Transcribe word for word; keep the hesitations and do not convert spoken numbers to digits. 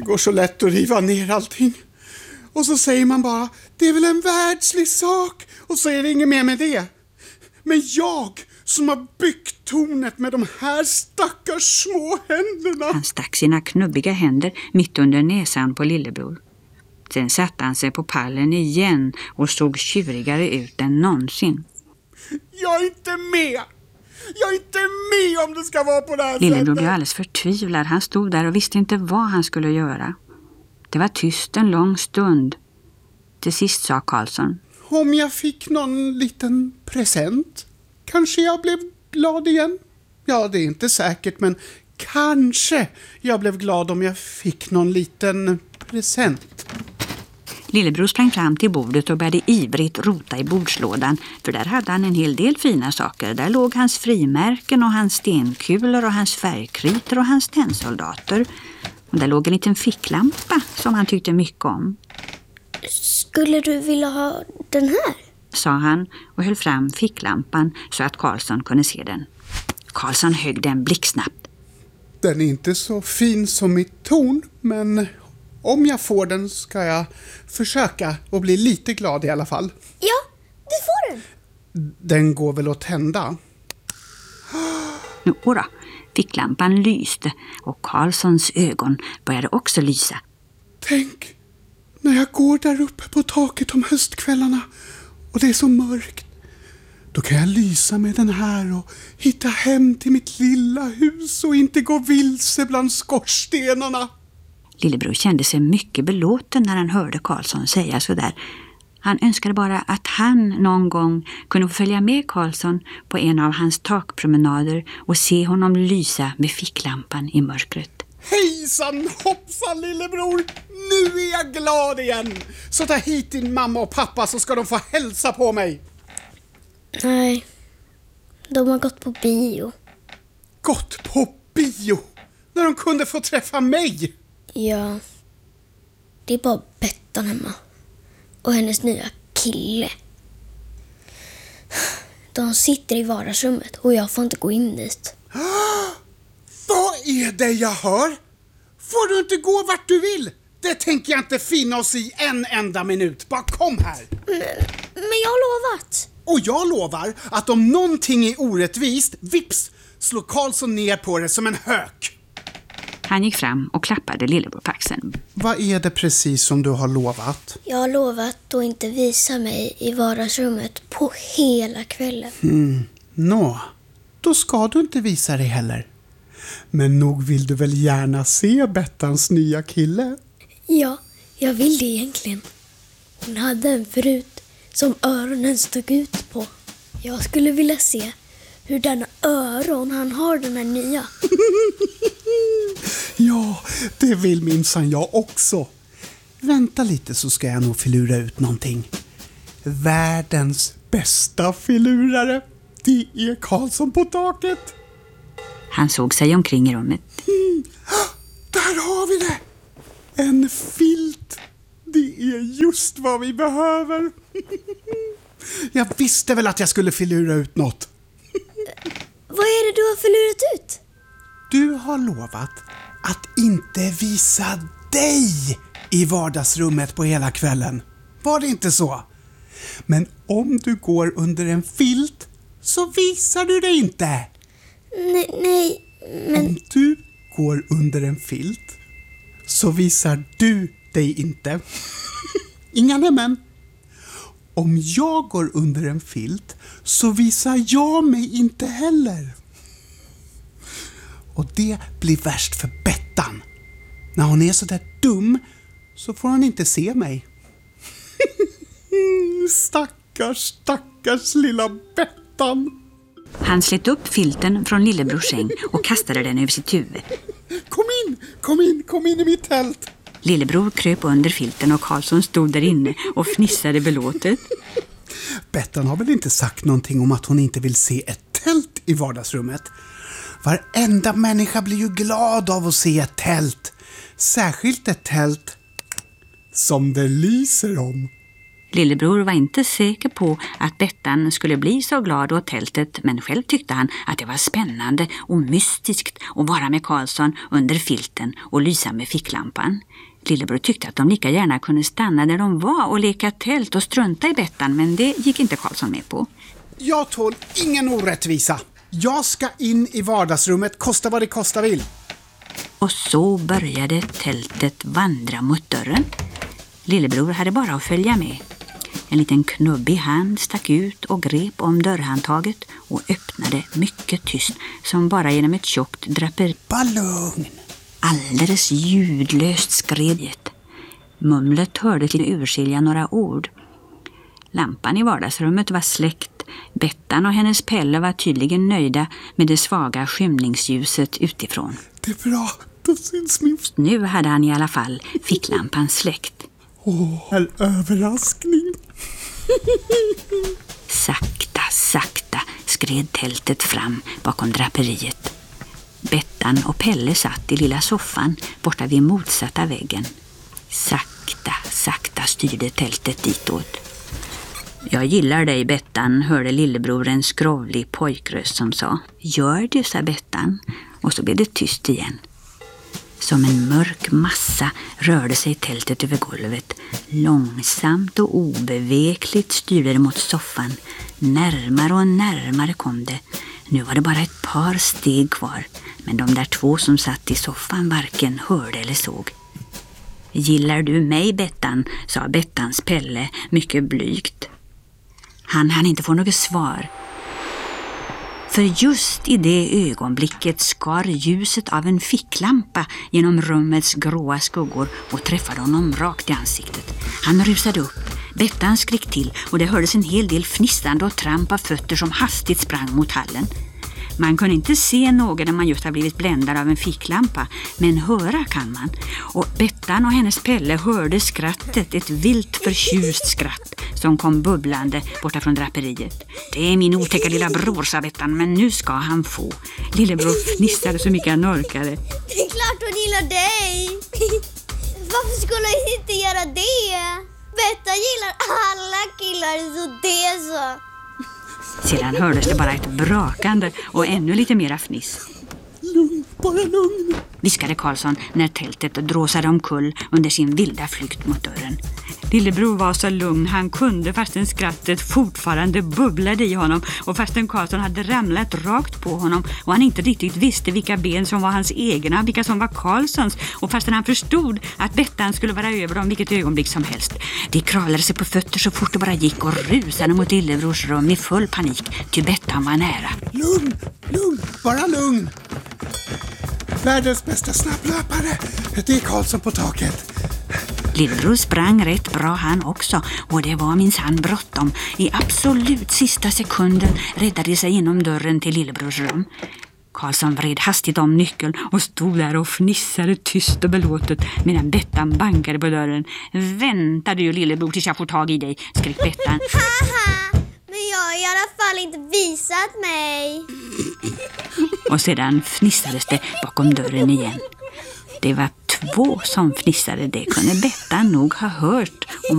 går så lätt att riva ner allting. Och så säger man bara, det är väl en världslig sak. Och så är det inget mer med det. Men jag som har byggt tornet med de här stackars små händerna. Han stack sina knubbiga händer mitt under näsan på lillebror. Sen satte han sig på pallen igen och såg tjurigare ut än någonsin. Jag är inte med! Jag är inte med om det ska vara på det här Lillebror sättet! blev alldeles förtvivlad. Han stod där och visste inte vad han skulle göra. Det var tyst en lång stund. Till sist sa Karlsson. Om jag fick någon liten present, kanske jag blev glad igen. Ja, det är inte säkert, men kanske jag blev glad om jag fick någon liten present. Lillebror sprang fram till bordet och började ivrigt rota i bordslådan, för där hade han en hel del fina saker. Där låg hans frimärken och hans stenkulor och hans färgkritor och hans tennsoldater. Och där låg en liten ficklampa som han tyckte mycket om. Skulle du vilja ha den här? Sa han och höll fram ficklampan så att Karlsson kunde se den. Karlsson högg den blixtsnabbt. Den är inte så fin som mitt torn, men om jag får den ska jag försöka och bli lite glad i alla fall. Ja, du får den. Den går väl att tända? Nu då, ficklampan lyste och Karlssons ögon började också lysa. Tänk, när jag går där uppe på taket om höstkvällarna och det är så mörkt, då kan jag lysa med den här och hitta hem till mitt lilla hus och inte gå vilse bland skorstenarna. Lillebror kände sig mycket belåten när han hörde Karlsson säga så där. Han önskade bara att han någon gång kunde få följa med Karlsson på en av hans takpromenader och se honom lysa med ficklampan i mörkret. Hejsan hoppsan lillebror, nu är jag glad igen. Så ta hit din mamma och pappa så ska de få hälsa på mig. Nej, de har gått på bio. Gått på bio? När de kunde få träffa mig? Ja, det är bara Bettan hemma. Och hennes nya kille. De sitter i vardagsrummet och jag får inte gå in dit. Vad är det jag hör? Får du inte gå vart du vill? Det tänker jag inte finna oss i en enda minut. Bara kom här. Men, men jag har lovat. Och jag lovar att om någonting är orättvist, vips, slår Karlsson ner på det som en hök. Han gick fram och klappade lillebror på axeln. Vad är det precis som du har lovat? Jag har lovat att inte visa mig i vardagsrummet på hela kvällen. Mm. Nå, då ska du inte visa dig heller. Men nog vill du väl gärna se Bettans nya kille? Ja, jag vill det egentligen. Hon hade en förut som öronen stod ut på. Jag skulle vilja se hur denna öron han har, den här nya. Ja, det vill minsann jag också. Vänta lite så ska jag nog filura ut någonting. Världens bästa filurare, det är Karlsson på taket. Han såg sig omkring i rummet. Mm. Där har vi det! En filt. Det är just vad vi behöver. Jag visste väl att jag skulle filura ut något. Vad är det du har förlurat ut? Du har lovat att inte visa dig i vardagsrummet på hela kvällen. Var det inte så? Men om du går under en filt så visar du dig inte. Nej, nej, men... Om du går under en filt så visar du dig inte. Inga nämen. Om jag går under en filt så visar jag mig inte heller. Och det blir värst för Bettan. När hon är så där dum så får hon inte se mig. Stackars, stackars lilla Bettan. Han slet upp filten från lillebrors säng och kastade den över sitt huvud. Kom in, kom in, kom in i mitt tält. Lillebror kröp under filten och Karlsson stod där inne och fnissade belåtet. Bettan har väl inte sagt någonting om att hon inte vill se ett tält i vardagsrummet. Varenda människa blir ju glad av att se ett tält. Särskilt ett tält som det lyser om. Lillebror var inte säker på att Bettan skulle bli så glad åt tältet, men själv tyckte han att det var spännande och mystiskt att vara med Karlsson under filten och lysa med ficklampan. Lillebror tyckte att de lika gärna kunde stanna där de var och leka tält och strunta i Bettan, men det gick inte Karlsson med på. Jag tål ingen orättvisa. Jag ska in i vardagsrummet, kosta vad det kosta vill. Och så började tältet vandra mot dörren. Lillebror hade bara att följa med. En liten knubbig hand stack ut och grep om dörrhandtaget och öppnade mycket tyst, som bara genom ett tjockt draperi. Ballong! Alldeles ljudlöst skred det. Mumlet hörde till urskilja några ord. Lampan i vardagsrummet var släckt. Bettan och hennes Pelle var tydligen nöjda med det svaga skymningsljuset utifrån. Det är bra, då syns min... Nu hade han i alla fall ficklampan släckt. Åh, en överraskning. Sakta, sakta skred tältet fram bakom draperiet. Bettan och Pelle satt i lilla soffan borta vid motsatta väggen. Sakta, sakta styrde tältet ditåt. Jag gillar dig, Bettan, hörde lillebror en skrovlig pojkröst som sa. Gör du, sa Bettan, och så blev det tyst igen. Som en mörk massa rörde sig tältet över golvet. Långsamt och obevekligt styrde det mot soffan. Närmare och närmare kom det. Nu var det bara ett par steg kvar, men de där två som satt i soffan varken hörde eller såg. Gillar du mig, Bettan, sa Bettans Pelle mycket blygt. Han hann inte få något svar. För just i det ögonblicket skar ljuset av en ficklampa genom rummets gråa skuggor och träffade honom rakt i ansiktet. Han rusade upp. Bettan skrek till och det hördes en hel del fnissande och tramp av fötter som hastigt sprang mot hallen. Man kunde inte se något när man just har blivit bländad av en ficklampa, men höra kan man. Och Bettan och hennes Pelle hörde skrattet, ett vilt förtjust skratt som kom bubblande borta från draperiet. Det är min otäcka lilla bror, sa Bettan, men nu ska han få. Lillebror fnissade så mycket han orkade. Det är klart hon gillar dig. Varför skulle jag inte göra det? Bettan gillar alla killar, så det så. Sedan hördes det bara ett brakande och ännu lite mera fniss. Lugn, bara lugn, viskade Karlsson när tältet dråsade omkull under sin vilda flykt mot dörren. Lillebror var så lugn han kunde fastän skrattet fortfarande bubblade i honom och fastän Karlsson hade ramlat rakt på honom och han inte riktigt visste vilka ben som var hans egna, vilka som var Karlssons och fastän han förstod att Bettan skulle vara över dem vilket ögonblick som helst. De kravlade sig på fötter så fort det bara gick och rusade mot Lillebrors rum i full panik till Bettan var nära. Lugn, lugn, bara lugn. Världens bästa snabblöpare, det är Karlsson på taket. Lillebror sprang rätt bra han också och det var minsann bråttom. I absolut sista sekunden räddade sig inom dörren till Lillebrors rum. Karlsson vred hastigt om nyckeln och stod där och fnissade tyst och belåtet medan Bettan bankade på dörren. Vänta du, Lillebror, tills jag får tag i dig, skrek Bettan. Haha, men jag har i alla fall inte visat mig. Och sedan fnissades det bakom dörren igen. Det var två som fnissade, det kunde Bettan nog ha hört.